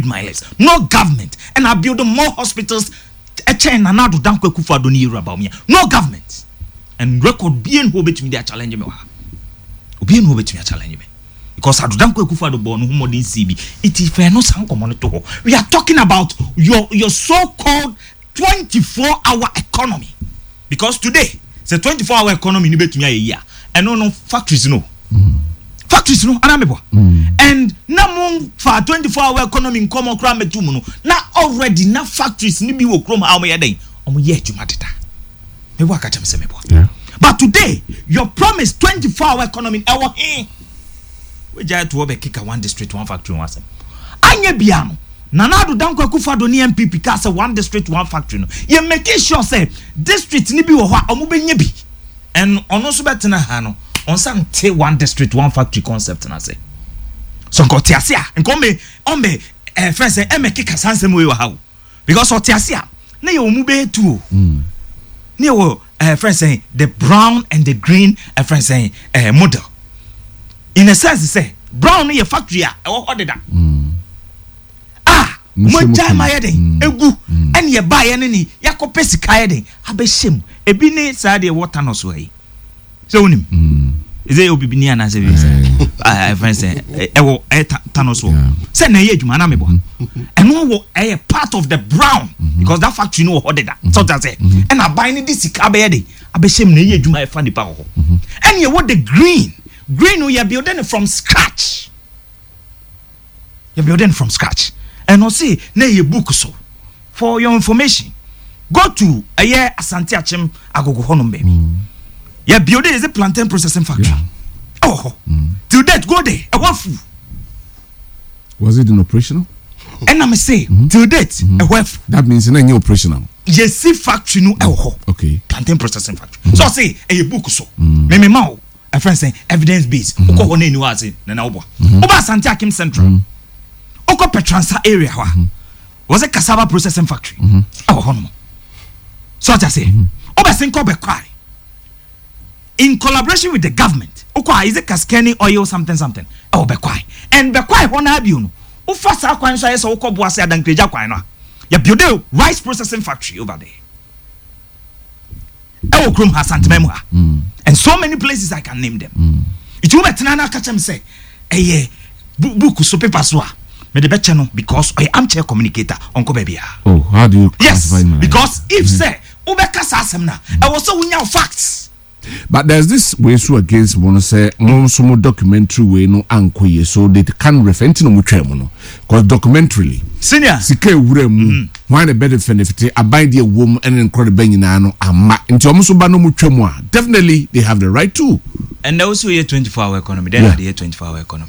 my lips. No government. And I build more hospitals. No government. And record being who bet me their challenge me. Being who bet me a challenge me. Because I don't go for the born who more than CB. It is fair no sound common. We are talking about your so-called 24-hour economy. Because today, it's a 24-hour economy in a year. And no factories no. Factories no, and now for 24-hour economy in common crime metumo. Now already now factories ni bi wo krom how me yeden. Omo ye adwuma deda. Me wa ka cham se me bo. But today, your promise 24-hour economy ewo he. We jai to be kick one district one factory one sem. Anye bia no. Nana do Danko Akufo-Addo ni MPP ka say one district one factory no. Ye make sure say district ni bi wo ho omo be nya bi. And ono so betena ha no. On some take one district, one factory concept, and I say, so go Tiasia and come me on me, friends say, kick a sansom way how because of Tiasia, nay, you move too. Near friends say the brown and the green, friends say, model. In a sense, say, brown near factory, or order that. Moja mayede, egu, and ye buy any, Yako Pesi Kayade, Habeshim, a bine side water no sway. So is it obini and as a friend say tanoso say na ye juma na mebo and no a part of the brown because that factory no order that so that say and I buy this sika be abeshem na ye juma e fa nipa ho and you what the green we are building from scratch. You're building from scratch and no see na ye book so for your information go to a year Asante Achem agogo honom baby. Yeah, building is a plantain processing factory. Till that go there. Was it in operational? And I'm say till date. That means it's not operational. Yes, see factory no. Okay. Plantain processing factory. So I say a book so. Me mau. A friend say evidence based. Oko one ni wazi na na obo. Oba Asante Akim Central. Oko Petransa area wa. Was a cassava processing factory. So I say. Oba Sinko be cry. In collaboration with the government, is it Kaskeni oil something? Oh, Bekwai. And Bekwai, one have you. Who first are quite so Boise than Kreja Quina. You build a rice processing factory over there. Oh, Krum has Memoir. And so many places I can name them. It will let Nana catch them say, eh, book so paper swa. Me the channel because I am chair communicator on Kobebia. Oh, how do you yes, because if say Ubeka Sasemna, I was so win facts. But there's this way so against one say some documentary way no ankoye so they can refer to no mutremo because documentarily senior sike wure mu why the better benefit abide the wom and incredible benyina no ama nti omo so ba no mutwemo a definitely they have the right to. And also here 24-hour economy then how the 24-hour economy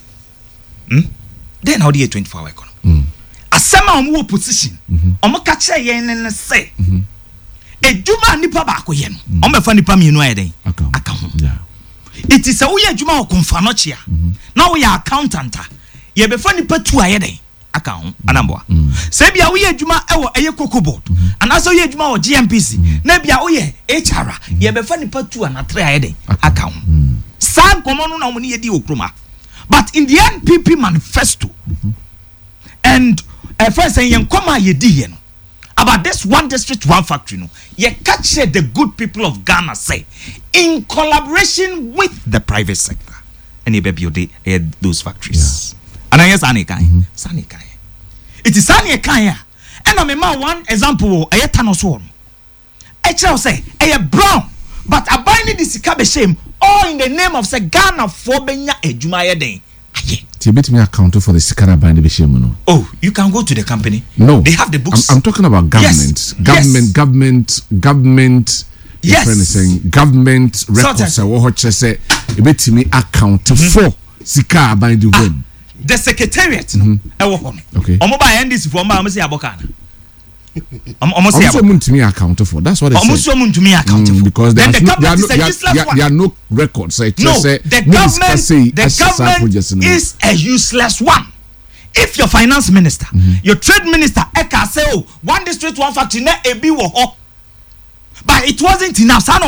then how the 24-hour economy asema omo position omo ka che yen ne say ejuma nipa ba ko ye no o me fa nipa mienu ayeden aka ho it is a wo ye ejuma o konfa no chia na wo ya accountant ye be fa nipa tu ayeden aka ho anamboa se bia wo ye ejuma e wo eye cocoa board anaso ye ejuma o GMPC na bia wo ye HR ye be fa nipa tu anatre ayeden aka ho san komo no na mo ne ye di okroma but in the NPP manifesto and first saying yen koma ye di ye no about this one district, one factory, no. You catch the good people of Ghana say, in collaboration with the private sector, and you build those factories. And I guess Sanikai. It is Sanikai. And I remember one example, a Thanos one. I say, a brown, but a binding this cabe shame, all in the name of Ghana for Benya Ejumaya Day. Tibet me account for the Sikara bind the. Oh, you can go to the company. No, they have the books. I'm talking about government. Yes. Government. Yes. Saying government records. What say? Tibet me account for Sikara bind the home. The secretariat. Okay. Omo ba NDC for ma say abokana. Almost to me account for. That's what they say. Almost to me account for because there are no records. The government is a useless one. If your finance minister, your trade minister, Eka say, oh, one district, one factory, na ebi wo ho. But it wasn't enough. Now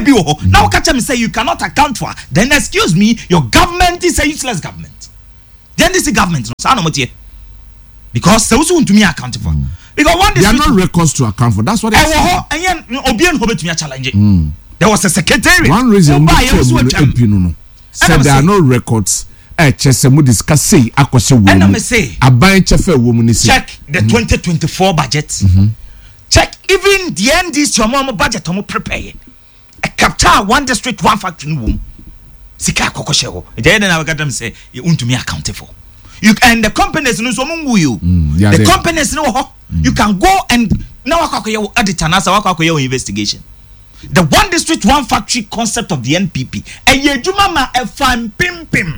catch me say you cannot account for. Then excuse me, your government is a useless government. the NDC government no sa no motie because se wusu ntumi account for because one there are no records to account for. That's what they say. Obian ho betumi challenge. There was a secretary. One reason no said there are no records. Chesemu discuss say akwose wo. And I say aban chefe wo mu ni say. Check the 2024 budget. Check even the NDC omo budget omo prepare. A capture one district one factory no wo. Sika akokoshe ho. Then I got them say you untumi account for. You and the companies no so mungu you. The companies no ho. You can go and now akokoye editor na sa akokoye investigation. The one district one factory concept of the NPP. And ye juma ma e fan pim.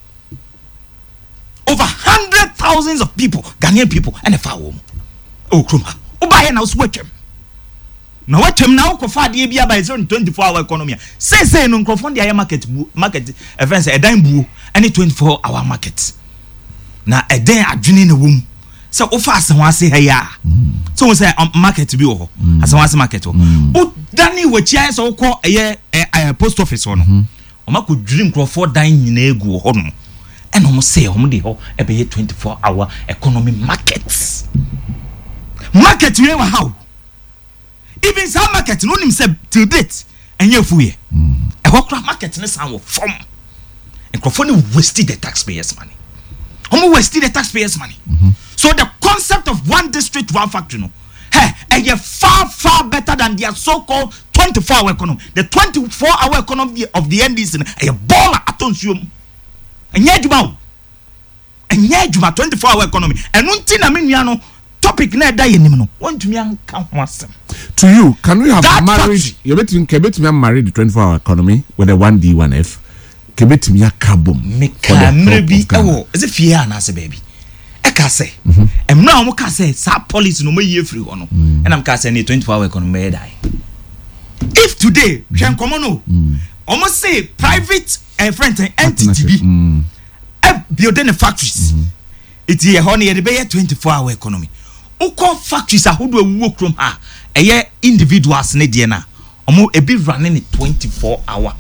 Over 100,000 of people, Ghanaian people, and a farm. Oh, Kruma. Oh, buy a house with him. Now, what him now? Kofa the ABA by 24-hour economy. Say, no, confront the market events, a dime boo, any 24-hour market. Now, a day at Junin a womb. So, fast and say, hey, ya. So, we say, market to be over. As I was market. Oh, Danny, which I so call a post office on. Oma could drink for dying in a go home. And almost say, every 24-hour economy markets. Market, you know how? Even some market, no him said till date, and you're free. A worker market in the sound from. And Crofoni wasted the taxpayers' money. Homo wasted the taxpayers' money. So the concept of one district, one factory, no. Hey, and you're far better than their so-called 24-hour economy. The 24-hour economy of the NDC, a baller at consume. And yet, you 24-hour economy. And until I topic na die anymore. Want to me to you, can we have that married? You bet me married the 24-hour economy with a 1D 1F. Kebet me a carbon. Maybe is it fear and as a baby? I can say, and now I can say, sa police no more year free one, and I'm casting a 24-hour economy die. If today, can come on, almost say private and friend entity building factories. It's a honey the 24-hour economy. Oko factories are who do work from her. A year individuals ne diena. Omo e be running a 24-hour.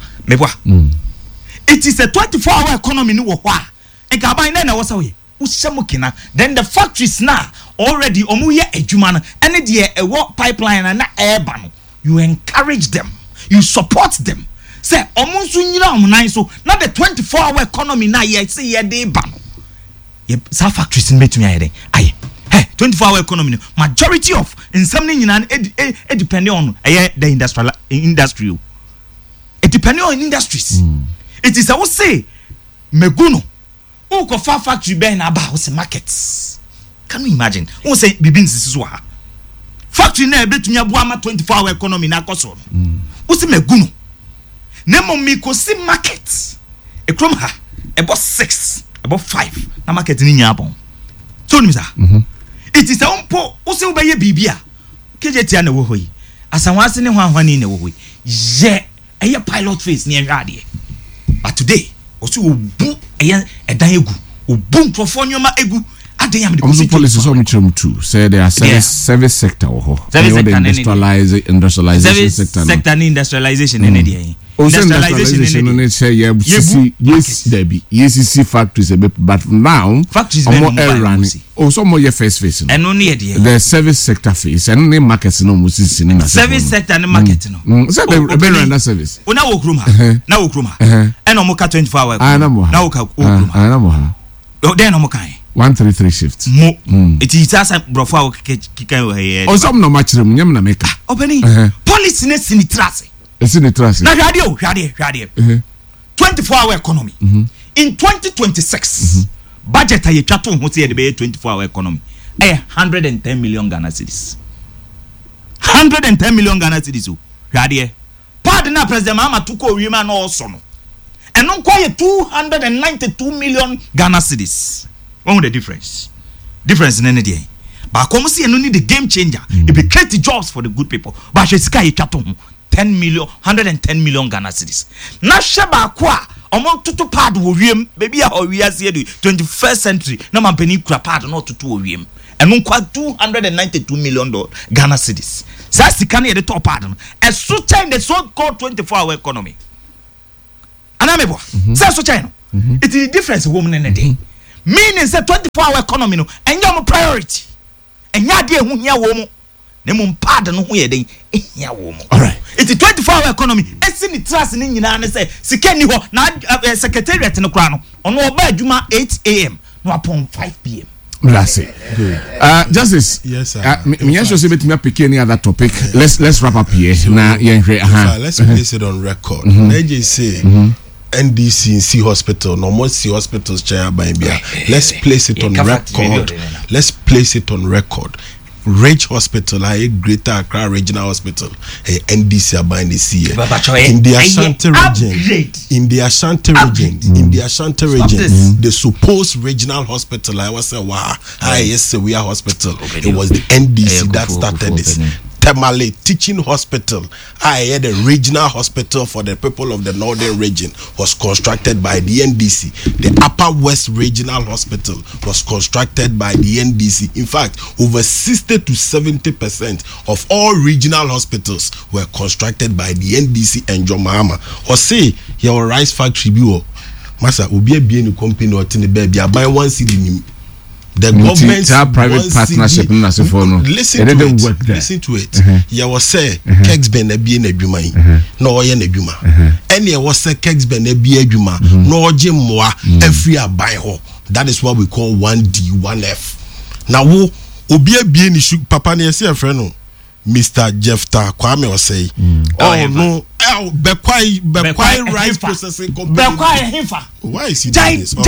It is a 24-hour economy no wa. E ka ban na was away. Usemukina. Then the factories now already omo ye adwuma no. Ene de e work pipeline na air ban. You encourage them. You support them. Say omo nso nyira omo so na the 24-hour economy na ye say ye dey ban. Sa factories in between aye. Aye. Hey, 24-hour economy. Majority of in something it depending on the industrial. It depending on industries. It is I would say Meguno. Who go far factory ben about markets. Can you imagine? Who say bibin siswa. Factory na between abuama 24-hour economy na koso. Who say Meguno. Nemo mi ko see markets. E krom ha about 6, about 5 na market ni nyabon. So nimisa. It is a umpo ose obeye bibia. Kejetia na wo hoyi. Asanwase ne hwanhwane na wo hoyi. Ye eye pilot phase ne ehwade. But today, osu obu eye edan egu. Obu nkrofo nyoma egu. Adan yam de policies on too. Say there are service sector industrialization sector. Sector industrialization in the industrialization yes Debbie yes factories but now factories more running also more your face and only the service sector face and only markets no musis in service sector and market no so the service na wokruma and omo ka 24-hour na woka wokruma then omo kan 133 shifts it is as brofo kikan here o some no match them nyam na make obeni police ne sinitrase na hwade 24-hour economy in 2026 budget aye twato ho se de 24-hour economy 110 million Ghana cedis 110 million Ghana cedis o hwade pardon na president Mahama tuko wiema na oso no eno nkoye 292 million Ghana cedis. What the difference in any day but come see and need the game changer. It be create jobs for the good people but she sika ye twato 110 million Ghana cedis na sheba kwa omo tutu pad wo wiem baby a owiase ye 21st century na mampani kura pad no tutu wo wiem eno nkwa 292 million Ghana cedis sa sika na ye the top pad no e so change the so called 24-hour economy anamebo say so change no it is difference woman in the day meaning say 24-hour economy no enya mo priority enya de ehu hia wo mo na mo pad no ho ye den ehia wo mo. All right, it's 24-hour economy esi ni trust ni nyina ne say sika ni ho na secretariat no kra no ono oba adwuma 8 am no upon 5 pm. That's it. Justice. Yes, sir. Me also say between pick any other topic. Let's wrap up here. Now, let's place it on record. They say NDC in C Hospital, no more C Hospitals chair by Bia. Let's place it on record. Let's place it on record. Rage Hospital, Greater Accra Regional Hospital, NDC are buying the C. In the Ashanti region, the supposed regional hospital, I was say, wow, yes, we are hospital. It was the NDC that started this. Tamale Teaching Hospital, the regional hospital for the people of the northern region, was constructed by the NDC. The Upper West Regional Hospital was constructed by the NDC. In fact, over 60 to 70% of all regional hospitals were constructed by the NDC and John Mahama. Or say, your rice factory, Masa, Ubi a being a company or tin baby, I buy one city. The government private partnership listen to it. Ya was say Kex Ben be in a juma no yen a juma. Any was say Kex Ben be a juma no Jim Moa every buy ho. That is what we call 1D 1F. Now wo obi a be in papa near see a friend Mr. Jefta Kwame was say no Bekwai rice processing company. Why is he doing this?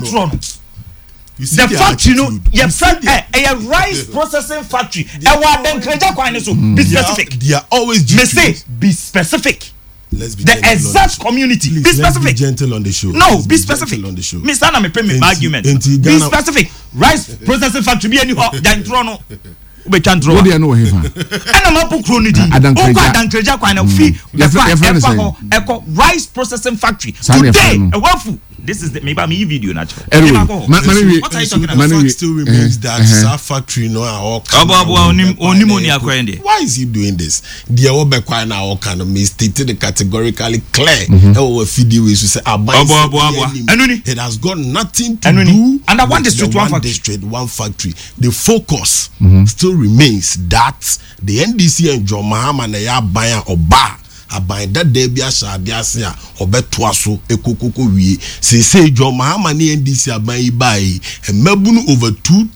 The factory, no, a rice processing factory. Be specific. They are always be specific. Let's be the exact community. Please, be specific. Let's be gentle on the show. No, be specific. On the show. Mr. Anna, me pay argument. Be specific. Rice processing factory. Be any ho. Jantro What do you know him? And I'm up cronity. Adankreja kwana fi. Rice processing factory. Today, a wafu. This is the maybe me video natural. Anyway, what are you talking about? The fact still remains that South factory no all. Why is he doing this? The Obekwa na all kind of stated categorically clear. It has got nothing to do. Under one district, one factory. The focus still remains that the NDC and John Mahama na ya buying Oba. Aban that day be asade a obeto aso ekokoko wie say John Mahama ni NDC aban buy mabunu over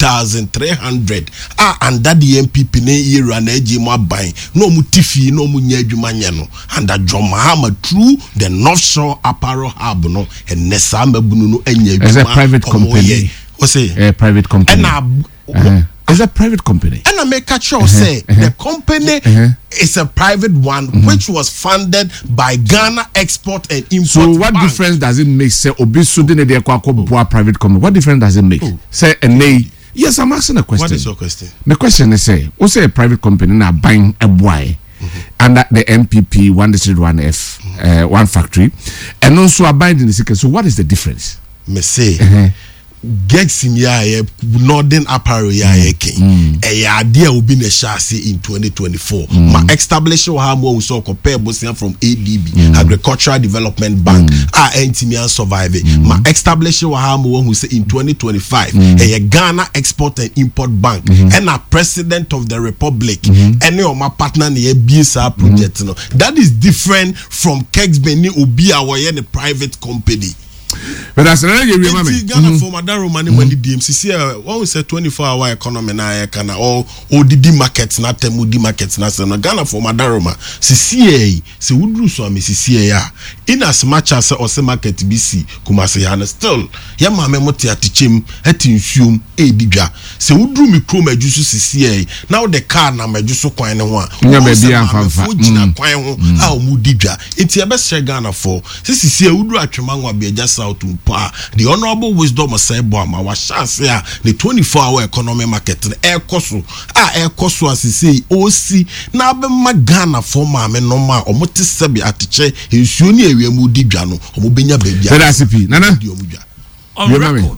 2,300 and that the MPP na era na eji mo aban no mu tifi no mu nya adwuma nye no and that John Mahama through the North Shore Apparel Hub no and nesa mabunu no anya adwuma. As a private company. What say? A private company. It's a private company. And I make a sure say the company is a private one which was funded by Ghana Export and Import. So what Bank. difference does it make? Say Obisudine de Kwako private company. What difference does it make? Say a nay. Yes, I'm asking a question. What is your question? The question is say, who say a private company now buying a boy under the MPP 1 district 1F 1 factory and also abiding the secret. So what is the difference? Me say Gexim ya Northern Apparel ya king. Idea will be in chassis in 2024. My establishment how more we saw compare from ADB Agricultural Development Bank. Intimian survive. My establishment how more who say in 2025. Ghana Export and Import Bank and a President of the Republic. Any of my partner in the BSA project. That is different from Kex Beni Obi our the private company. But that's another game, Ghana for Madaro money when the DMCC when we say 24-hour economy na can all ODD markets na temudi markets na so Ghana for Madaro ma CCA se wudru so am CCA in as much as ose market BC Kumasi yana still ya ma memote atichem atinsuom edidwa se wudru mikro majusu CCA now the car na majusu kwan ne ho a nya ba bia amfa gina kwan ho a omudidwa enti e be share Ghana for CCA wudru atwemanwa be just the honorable wisdom of Saiboama was chance the 24-hour economy market air cost as he say OC now be Ghana for my normal or motisabi atiche is uni area mudi jano or mubenya baby. Nana on record.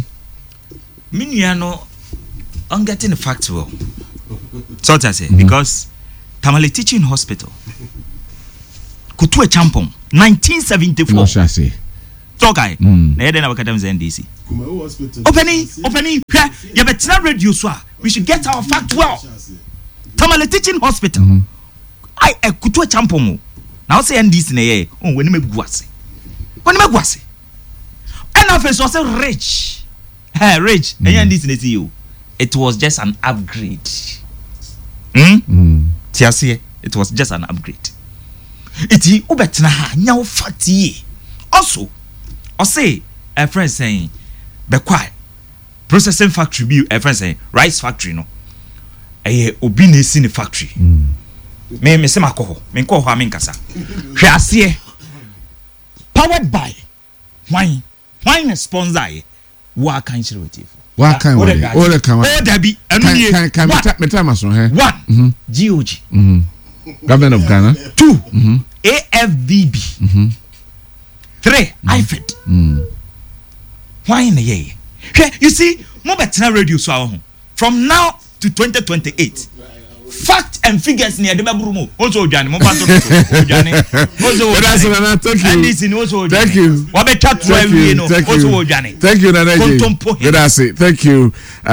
Miniano on getting the facts well. So I say because Tamale Teaching Hospital Kutue Champon 1974. No, shall say. talk I na yɛde na bɛkata m NDC opening yɛbɛtena radio so a we should get our fact well. Tamale Teaching Hospital I ekutu champon na say NDC na ye when me guase and after so say rich rich NDC na see you it was just an upgrade tiase it was just an upgrade iti ubetna ha nya wo fatie also I say a friend saying be quiet processing factory be a friend saying rice factory no obi na esi ni factory me se makoho me nko ho amenkasa hwe ase powered by wine sponsor ye wa kan chire wetifo wa kan we o kan wa dabi anu nie kan metama so he 1 GOG government of Ghana 2 AFDB 3 IFED wine ye you see mo betina radio so aho from now to 2028 fact and figures near the babrumo also Johnny mo pato Johnny also thank you what be chat to every no also Johnny thank you good I say thank you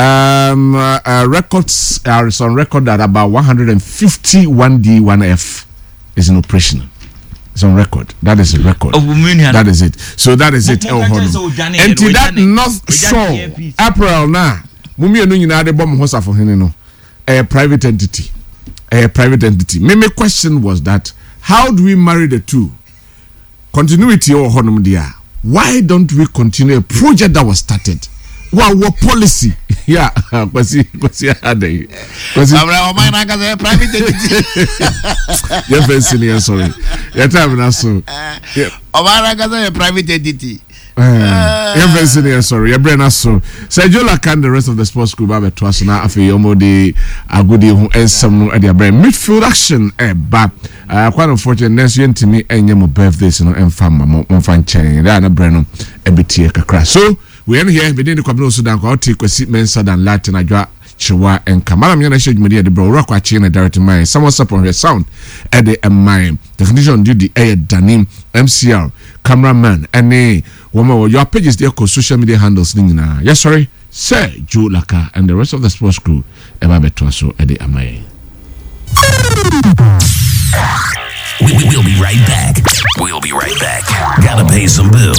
records are on record that about 151 D1F is in operation. It's on record. That is a record. That is it. So that is it. And to that North Shore April now mumi enu nyina de bom hosa for hene no a private entity. My question was that how do we marry the two? Continuity or honum dia. Why don't we continue a project that was started? What policy? Yeah, kwasi ade. Kwasi o man na ka private entity. Yeah, very sorry. Yeah, time na so. O man na ka private entity. Sorry, so Sergio Lacan, the rest of the sports group have to us now. After Yomode, Agudi, who ends some at their brain midfield action. But quite unfortunate, next year to me, and your birthdays, and family, one fan chain, and a brand a bit here, crash. So we are here, we didn't come so down, I'll take a seat, men, Southern Latin, I draw. Chiwa and Kamala Miana media the bro rock watching a direct mind. Someone up on her sound at the mind. Technician duty air Danim MCR cameraman and woman your pages there called social media handles nina. Yes, sorry, Sir Joe Laka and the rest of the sports crew Eba Betwaso at the Amai. We'll be right back. Gotta pay some bills.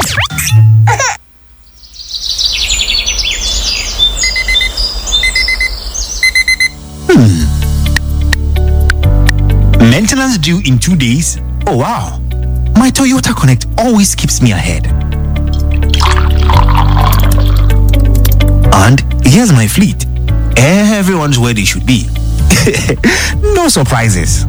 Maintenance due in 2 days? Oh wow! My Toyota Connect always keeps me ahead. And here's my fleet. Everyone's where they should be. No surprises.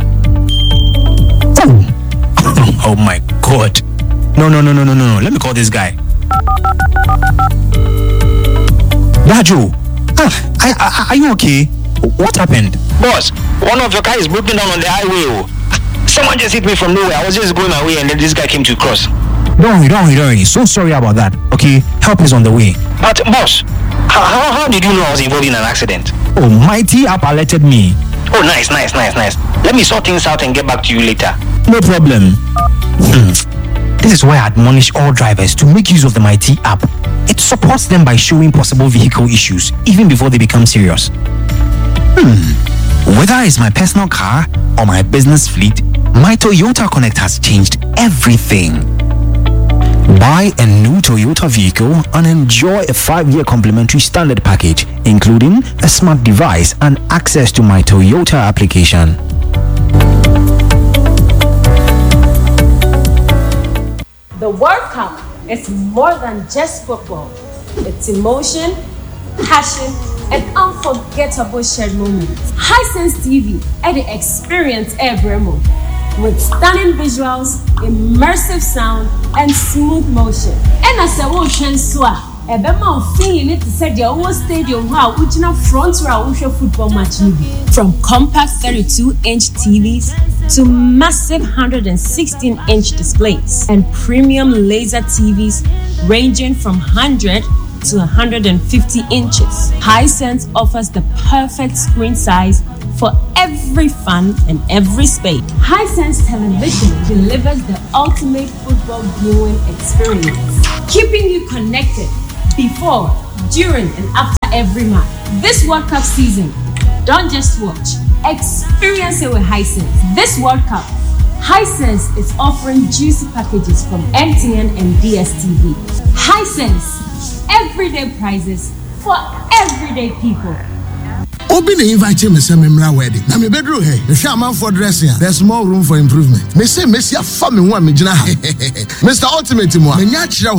Oh my God. No. Let me call this guy. Dajo, are you okay? What happened? Boss, one of your cars is broken down on the highway. Someone just hit me from nowhere. I was just going my way and then this guy came to cross. Don't worry. So sorry about that. Okay, help is on the way. But boss, how did you know I was involved in an accident? Oh, Mighty app alerted me. Oh, nice. Let me sort things out and get back to you later. No problem. This is why I admonish all drivers to make use of the Mighty app. It supports them by showing possible vehicle issues even before they become serious. Whether it's my personal car or my business fleet, my Toyota Connect has changed everything. Buy a new Toyota vehicle and enjoy a 5-year complimentary standard package, including a smart device and access to my Toyota application. The World Cup is more than just football. It's emotion, passion, and unforgettable shared moments. Hisense TV and the experience every move. With stunning visuals, immersive sound, and smooth motion. And as a ocean soar, a bema feeling it to set the whole stadium wow, which in a front row football match. From compact 32-inch TVs to massive 116-inch displays and premium laser TVs ranging from 100 to 150 inches. Hisense offers the perfect screen size for every fan and every space. Hisense television delivers the ultimate football viewing experience, keeping you connected before, during, and after every match. This World Cup season, don't just watch, experience it with Hisense. This World Cup, Hisense is offering juicy packages from MTN and DSTV. Hisense, everyday prices for everyday people. Obi na invite me say memra wedding. Na me bedroom here. The shaman for dressing. There's more room for improvement. Me say Messi afa me ho a me gina ha. Mr. Ultimate mo. Me nya kira